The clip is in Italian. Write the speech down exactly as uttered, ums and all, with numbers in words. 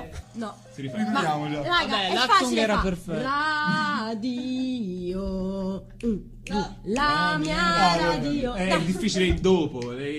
Eh, No. si rifà. Ripetiamo già. Raga, Vabbè, è l'acting facile era fa. perfetto. Radio. Mm. La mia Ah, vabbè. radio. È Dai. difficile il dopo.